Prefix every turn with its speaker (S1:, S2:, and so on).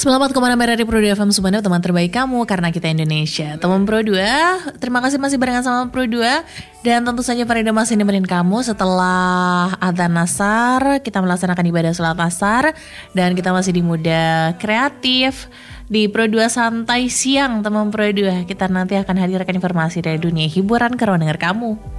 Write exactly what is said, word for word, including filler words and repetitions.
S1: Selamat kemana-mana dari Pro dua F M Sumeneb, teman terbaik kamu karena kita Indonesia. Teman Pro dua, terima kasih masih barengan sama Pro dua. Dan tentu saja Farida masih nemenin kamu setelah adzan asar. Kita melaksanakan ibadah salat asar. Dan kita masih di Muda Kreatif di Pro dua Santai Siang, teman Pro dua. Kita nanti akan hadirkan informasi dari dunia hiburan ke ruang dengar kamu.